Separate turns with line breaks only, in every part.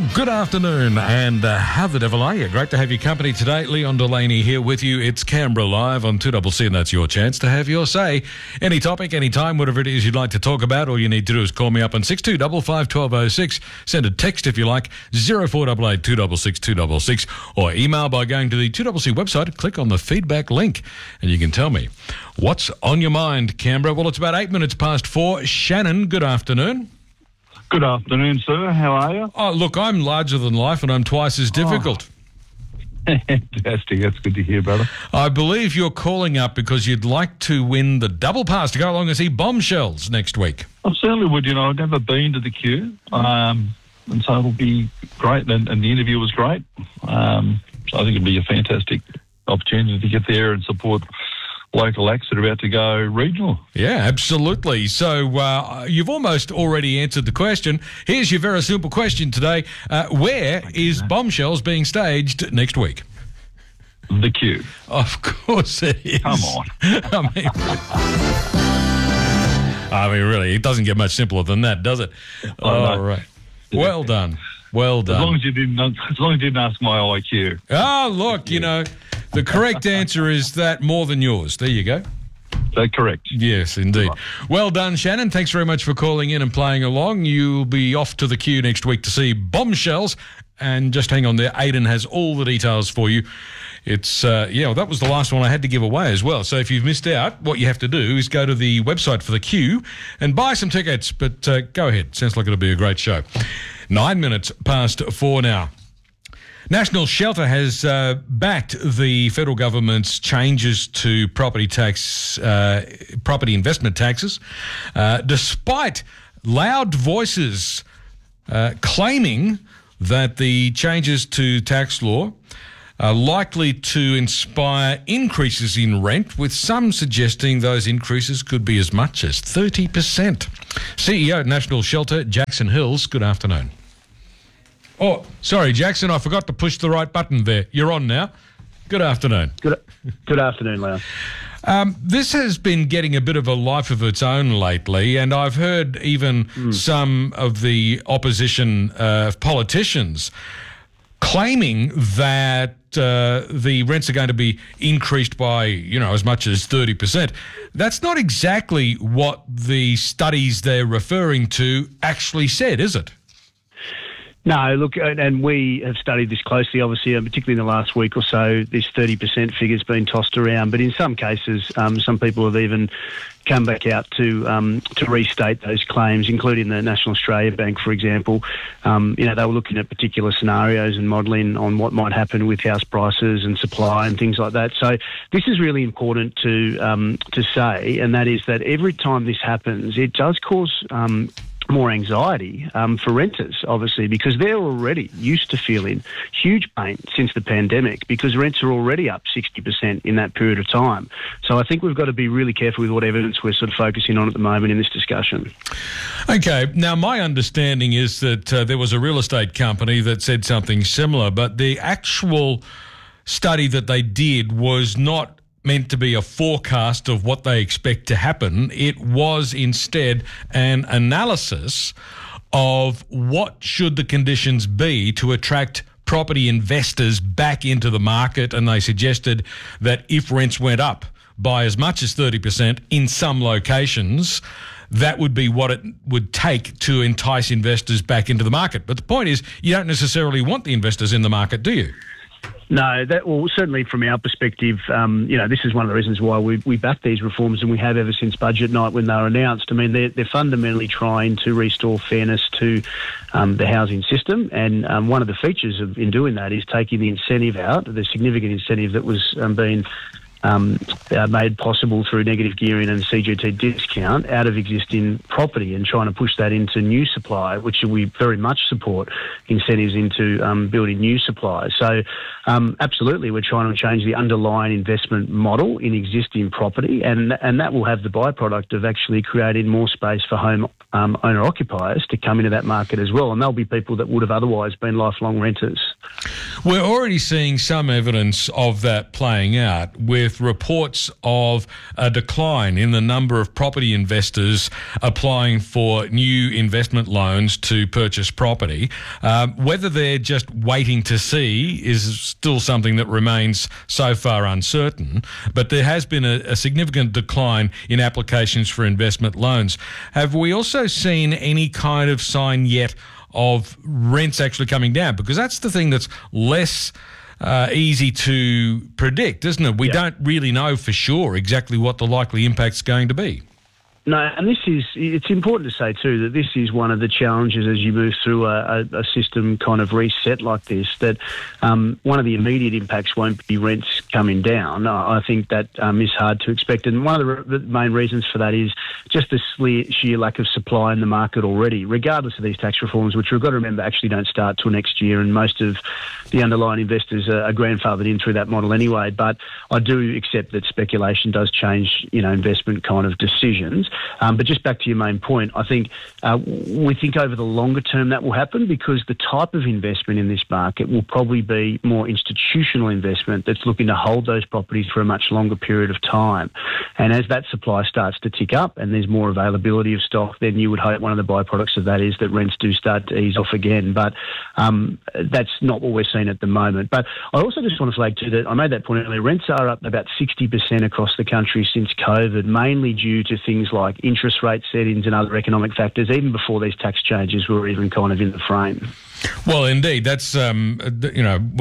Good afternoon, and how the devil are you? Great to have your company today. Leon Delaney here with you. It's Canberra Live on 2CC, and that's your chance to have your say. Any topic, any time, whatever it is you'd like to talk about, all you need to do is call me up on 6255 1206. Send a text if you like, 0488 266 266, or email by going to the 2CC website. Click on the feedback link, and you can tell me what's on your mind, Canberra. Well, it's about 8 minutes past 4. Shannon, good afternoon.
Good afternoon, sir. How are you?
Oh, look, I'm larger than life and I'm twice as difficult.
Fantastic. That's good to hear, brother.
I believe you're calling up because you'd like to win the double pass to go along and see Bombshells next week.
I certainly would. I've never been to the queue, and so it'll be great. And the interview was great. So I think it'll be a fantastic opportunity to get there and support local acts that are about to go regional.
Yeah, absolutely. So you've almost already answered the question. Here's your very simple question today. Where is Bombshells being staged next week?
The queue.
Of course it is.
Come on.
I mean, really, it doesn't get much simpler than that, does it? All right. Well done. Well done.
As long as you didn't ask my IQ.
Oh, look, the correct answer is that more than yours. There you go.
Is that correct?
Yes, indeed. Well done, Shannon. Thanks very much for calling in and playing along. You'll be off to the queue next week to see Bombshells. And just hang on there. Aidan has all the details for you. It's, that was the last one I had to give away as well. So if you've missed out, what you have to do is go to the website for the queue and buy some tickets. But go ahead. Sounds like it'll be a great show. 9 minutes past 4 now. National Shelter has backed the federal government's changes to property investment taxes, despite loud voices claiming that the changes to tax law are likely to inspire increases in rent, with some suggesting those increases could be as much as 30%. CEO at National Shelter, Jackson Hills, good afternoon. Oh, sorry, Jackson, I forgot to push the right button there. You're on now. Good afternoon.
Good afternoon, Leon.
This has been getting a bit of a life of its own lately, and I've heard even some of the opposition politicians claiming that the rents are going to be increased by, as much as 30%. That's not exactly what the studies they're referring to actually said, is it?
No, look, and we have studied this closely, obviously, and particularly in the last week or so, this 30% figure's been tossed around. But in some cases, some people have even come back out to restate those claims, including the National Australia Bank, for example. They were looking at particular scenarios and modelling on what might happen with house prices and supply and things like that. So this is really important to say, and that is that every time this happens, it does cause more anxiety for renters, obviously, because they're already used to feeling huge pain since the pandemic, because rents are already up 60% in that period of time. So I think we've got to be really careful with what evidence we're sort of focusing on at the moment in this discussion.
Okay. Now, my understanding is that there was a real estate company that said something similar, but the actual study that they did was not meant to be a forecast of what they expect to happen. It was instead an analysis of what should the conditions be to attract property investors back into the market, and they suggested that if rents went up by as much as 30% in some locations, that would be what it would take to entice investors back into the market. But the point is, you don't necessarily want the investors in the market, do you?
No, certainly from our perspective, this is one of the reasons why we back these reforms, and we have ever since budget night when they were announced. I mean, they're fundamentally trying to restore fairness to the housing system, and one of the features in doing that is taking the incentive out, the significant incentive that was being made possible through negative gearing and CGT discount out of existing property, and trying to push that into new supply, which we very much support, incentives into building new supply. So absolutely, we're trying to change the underlying investment model in existing property, and that will have the byproduct of actually creating more space for home owner occupiers to come into that market as well, and they'll be people that would have otherwise been lifelong renters.
We're already seeing some evidence of that playing out with reports of a decline in the number of property investors applying for new investment loans to purchase property. Whether they're just waiting to see is still something that remains so far uncertain, but there has been a significant decline in applications for investment loans. Have we also seen any kind of sign yet of rents actually coming down? Because that's the thing that's less easy to predict, isn't it? We don't really know for sure exactly what the likely impact's going to be.
No, and it's important to say too that this is one of the challenges as you move through a system kind of reset like this, that one of the immediate impacts won't be rents coming down. I think that is hard to expect, and one of the main reasons for that is just the sheer lack of supply in the market already, regardless of these tax reforms, which we've got to remember actually don't start till next year, and most of the underlying investors are grandfathered in through that model anyway. But I do accept that speculation does change, investment kind of decisions. But just back to your main point, I think we think over the longer term that will happen because the type of investment in this market will probably be more institutional investment that's looking to hold those properties for a much longer period of time. And as that supply starts to tick up and there's more availability of stock, then you would hope one of the byproducts of that is that rents do start to ease off again. But that's not what we're seeing at the moment. But I also just want to flag too that I made that point earlier, rents are up about 60% across the country since COVID, mainly due to things like interest rate settings and other economic factors, even before these tax changes were even kind of in the frame.
Well, indeed, that's the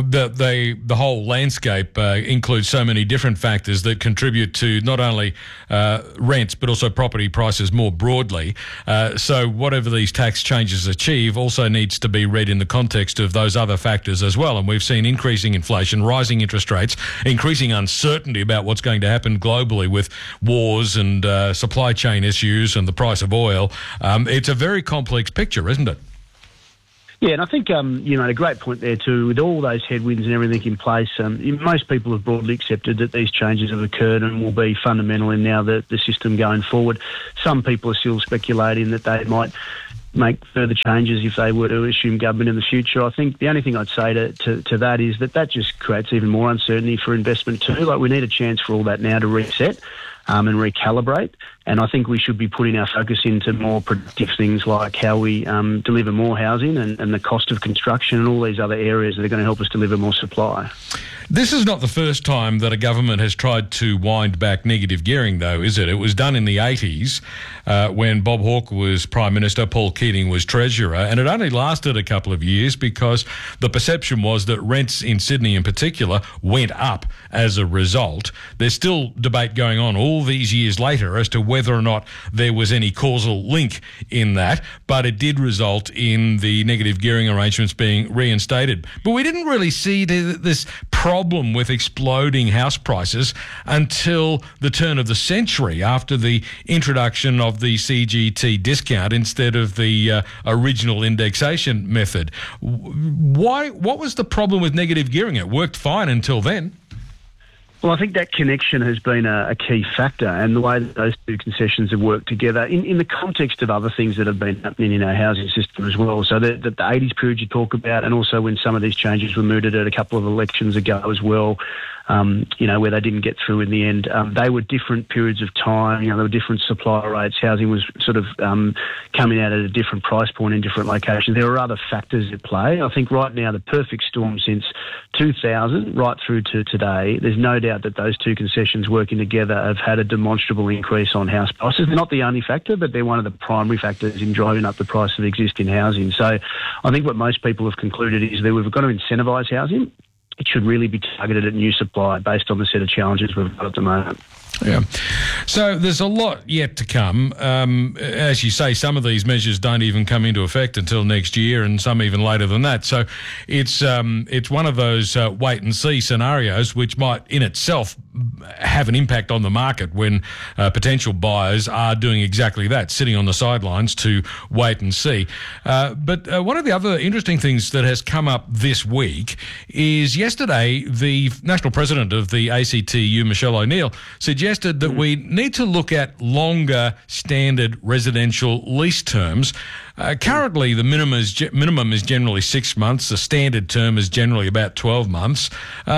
whole landscape includes so many different factors that contribute to not only rents but also property prices more broadly. So whatever these tax changes achieve also needs to be read in the context of those other factors as well. And we've seen increasing inflation, rising interest rates, increasing uncertainty about what's going to happen globally with wars and supply chain issues and the price of oil. It's a very complex picture, isn't it?
Yeah, and I think you made a great point there too. With all those headwinds and everything in place, most people have broadly accepted that these changes have occurred and will be fundamental in now the system going forward. Some people are still speculating that they might make further changes if they were to assume government in the future. I think the only thing I'd say to that is that just creates even more uncertainty for investment too. Like, we need a chance for all that now to reset and recalibrate. And I think we should be putting our focus into more productive things like how we deliver more housing and the cost of construction and all these other areas that are going to help us deliver more supply.
This is not the first time that a government has tried to wind back negative gearing, though, is it? It was done in the 80s when Bob Hawke was Prime Minister, Paul Keating was Treasurer, and it only lasted a couple of years because the perception was that rents in Sydney in particular went up as a result. There's still debate going on all these years later as to whether or not there was any causal link in that, but it did result in the negative gearing arrangements being reinstated. But we didn't really see this problem with exploding house prices until the turn of the century, after the introduction of the CGT discount instead of the original indexation method. What was the problem with negative gearing? It worked fine until then.
Well, I think that connection has been a key factor, and the way that those two concessions have worked together in the context of other things that have been happening in our housing system as well. So the 80s period you talk about, and also when some of these changes were mooted at a couple of elections ago as well, where they didn't get through in the end. They were different periods of time. There were different supply rates. Housing was sort of coming out at a different price point in different locations. There are other factors at play. I think right now the perfect storm since 2000 right through to today, there's no doubt that those two concessions working together have had a demonstrable increase on house prices. They're not the only factor, but they're one of the primary factors in driving up the price of existing housing. So I think what most people have concluded is that we've got to incentivise housing. It should really be targeted at new supply based on the set of challenges we've got at the moment.
Yeah. So there's a lot yet to come. As you say, some of these measures don't even come into effect until next year, and some even later than that. So it's one of those wait and see scenarios, which might in itself have an impact on the market when potential buyers are doing exactly that, sitting on the sidelines to wait and see. But one of the other interesting things that has come up this week is yesterday the national president of the ACTU, Michelle O'Neill, suggested that we need to look at longer standard residential lease terms. Currently, the minimum is generally 6 months. The standard term is generally about 12 months.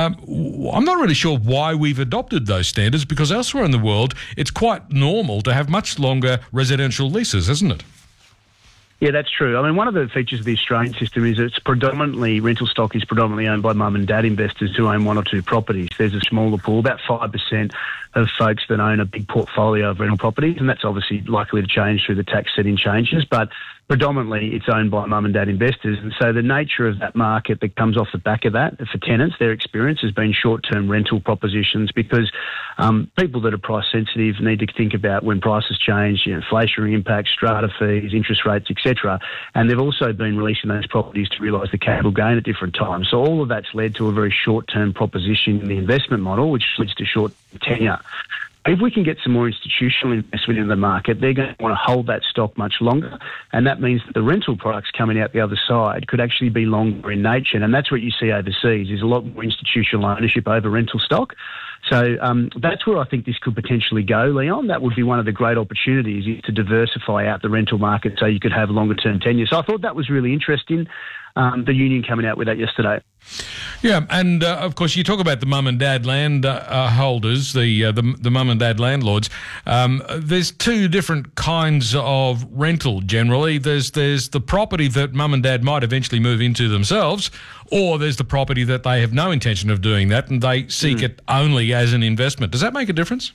I'm not really sure why we've adopted those standards, because elsewhere in the world, it's quite normal to have much longer residential leases, isn't it?
Yeah, that's true. I mean, one of the features of the Australian system is it's predominantly, rental stock is predominantly owned by mum and dad investors who own one or two properties. There's a smaller pool, about 5% of folks that own a big portfolio of rental properties, and that's obviously likely to change through the tax setting changes, but predominantly it's owned by mum and dad investors. And so the nature of that market that comes off the back of that, for tenants, their experience has been short-term rental propositions, because people that are price sensitive need to think about when prices change, inflationary impacts, strata fees, interest rates, etc. And they've also been releasing those properties to realise the capital gain at different times. So all of that's led to a very short-term proposition in the investment model, which leads to short tenure. If we can get some more institutional investment in the market, they're going to want to hold that stock much longer, and that means that the rental products coming out the other side could actually be longer in nature, and that's what you see overseas, is a lot more institutional ownership over rental stock. So that's where I think this could potentially go, Leon. That would be one of the great opportunities, is to diversify out the rental market so you could have longer-term tenure. So I thought that was really interesting, the union coming out with that yesterday.
Yeah, and of course you talk about the mum and dad land holders, the mum and dad landlords. There's two different kinds of rental generally. There's the property that mum and dad might eventually move into themselves, or there's the property that they have no intention of doing that and they seek it only as an investment. Does that make a difference?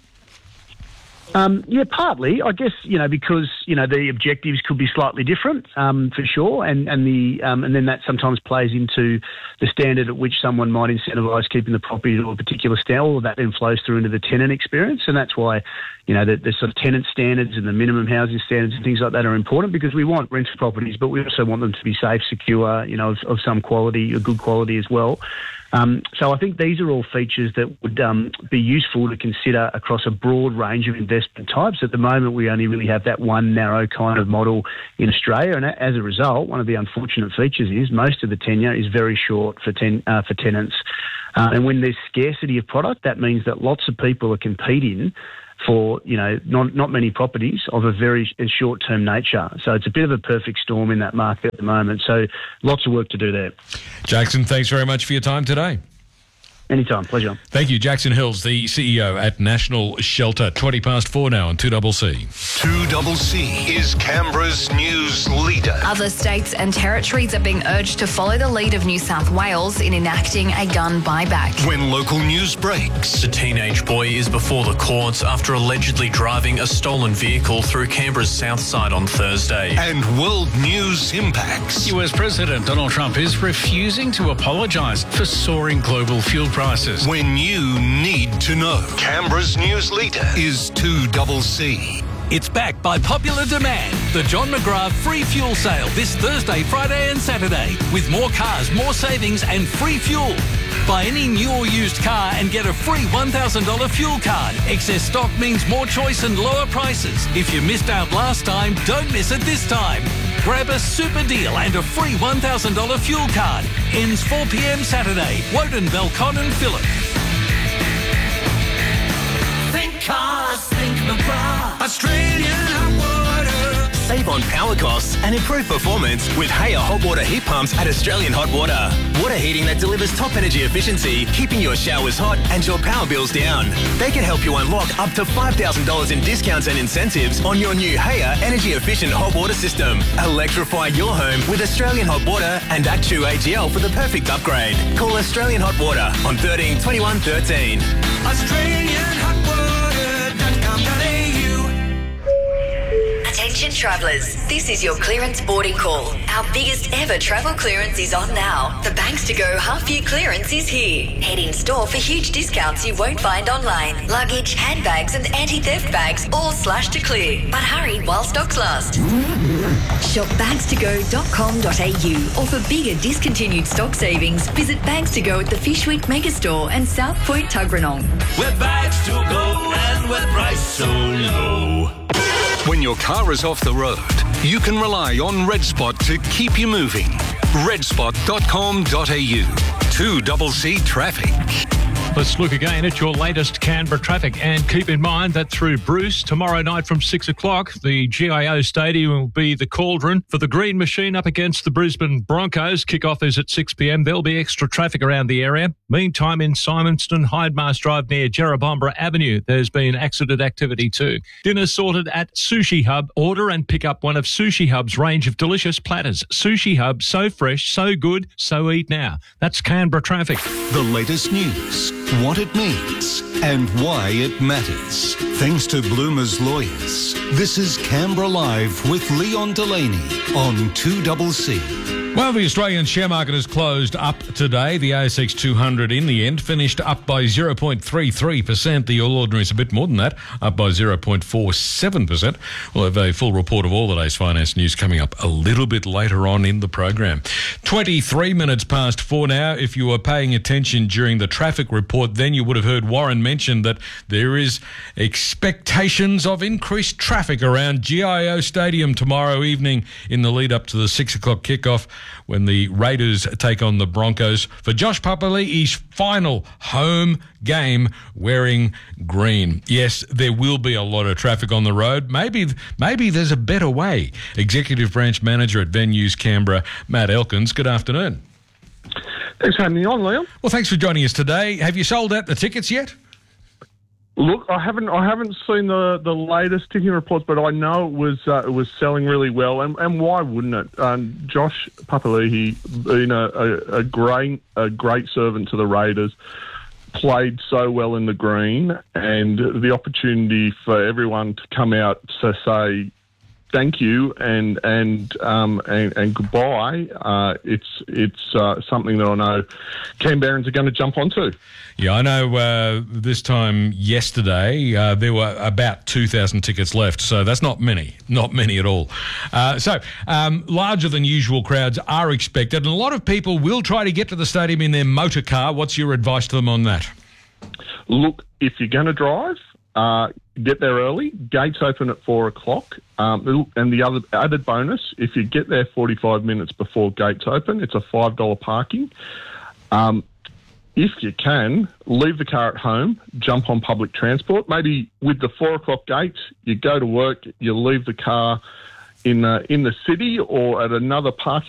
Yeah, partly. I guess, because, the objectives could be slightly different, for sure. And then that sometimes plays into the standard at which someone might incentivise keeping the property to a particular standard. All of that then flows through into the tenant experience. And that's why, the sort of tenant standards and the minimum housing standards and things like that are important, because we want rental properties, but we also want them to be safe, secure, of some quality, a good quality as well. So I think these are all features that would be useful to consider across a broad range of investment types. At the moment, we only really have that one narrow kind of model in Australia, and as a result, one of the unfortunate features is most of the tenure is very short for tenants. And when there's scarcity of product, that means that lots of people are competing for, not many properties of a very short-term nature. So it's a bit of a perfect storm in that market at the moment. So lots of work to do there.
Jackson, thanks very much for your time today.
Anytime, pleasure.
Thank you. Jackson Hills, the CEO at National Shelter. 4:20 now on 2CC.
2CC is Canberra's news leader.
Other states and territories are being urged to follow the lead of New South Wales in enacting a gun buyback.
When local news breaks.
The teenage boy is before the courts after allegedly driving a stolen vehicle through Canberra's south side on Thursday.
And world news impacts.
US President Donald Trump is refusing to apologise for soaring global fuel prices.
When you need to know. Canberra's news leader is 2CC.
It's back by popular demand. The John McGrath free fuel sale this Thursday, Friday and Saturday. With more cars, more savings and free fuel. Buy any new or used car and get a free $1,000 fuel card. Excess stock means more choice and lower prices. If you missed out last time, don't miss it this time. Grab a super deal and a free $1,000 fuel card. Ends 4 p.m. Saturday. Woden, Belcon and Phillip.
Think cars, think McGrath. Australian hot water.
Save on power costs and improve performance with Haya hot water heat pumps at Australian Hot Water. Water heating that delivers top energy efficiency, keeping your showers hot and your power bills down. They can help you unlock up to $5,000 in discounts and incentives on your new Haya energy efficient hot water system. Electrify your home with Australian Hot Water and Actu AGL for the perfect upgrade. Call Australian Hot Water on 13 21 13.
AustralianHotWater.com.au.
Attention
Attention travellers, this is your clearance boarding call. Our biggest ever travel clearance is on now. The Banks to Go half-year clearance is here. Head in store for huge discounts you won't find online. Luggage, handbags and anti-theft bags all slashed to clear. But hurry while stocks last. Shop bagstogo.com.au or for bigger discontinued stock savings, visit Bags to Go at the Fishwick Megastore and South Point Tuggeranong.
We're Bags to Go and we're priced so low.
When your car is off the road, you can rely on RedSpot to keep you moving. redspot.com.au. 2CC Traffic.
Let's look again at your latest Canberra traffic, and keep in mind that through Bruce, tomorrow night from 6 o'clock, the GIO Stadium will be the cauldron for the Green Machine up against the Brisbane Broncos. Kick-off is at 6 p.m. There'll be extra traffic around the area. Meantime, in Simonston, Hyde-Mars Drive near Jerrabomberra Avenue, there's been accident activity too. Dinner sorted at Sushi Hub. Order and pick up one of Sushi Hub's range of delicious platters. Sushi Hub, so fresh, so good, so eat now. That's Canberra traffic.
The latest news, what it means and why it matters. Thanks to Bloomer's Lawyers. This is Canberra Live with Leon Delaney on 2CC.
Well, the Australian share market has closed up today. The ASX 200 in the end finished up by 0.33%. The All Ordinaries a bit more than that, up by 0.47%. We'll have a full report of all the day's finance news coming up a little bit later on in the program. 23 minutes past 4 now. If you were paying attention during the traffic report, then you would have heard Warren mention that there is expectations of increased traffic around GIO Stadium tomorrow evening in the lead up to the 6 o'clock kickoff, when the Raiders take on the Broncos for Josh Papali'i's final home game wearing green. Yes, there will be a lot of traffic on the road. Maybe there's a better way. Executive Branch Manager at Venues Canberra, Matt Elkins. Good afternoon.
Thanks for having me on, Leon.
Well, thanks for joining us today. Have you sold out the tickets yet?
Look, I haven't seen the latest ticketing reports, but I know it was selling really well, and why wouldn't it? Josh Papali'i, being a great servant to the Raiders, played so well in the green, and the opportunity for everyone to come out to say thank you and goodbye. It's something that I know Canberrans are going to jump onto.
Yeah, I know this time yesterday there were about 2,000 tickets left, so that's not many at all. So larger than usual crowds are expected, and a lot of people will try to get to the stadium in their motor car. What's your advice to them on that?
Look, if you're going to drive, get there early. Gates open at 4 o'clock. And the other added bonus, if you get there 45 minutes before gates open, it's a $5 parking. If you can, leave the car at home, jump on public transport. Maybe with the 4 o'clock gates, you go to work, you leave the car in the city or at another parking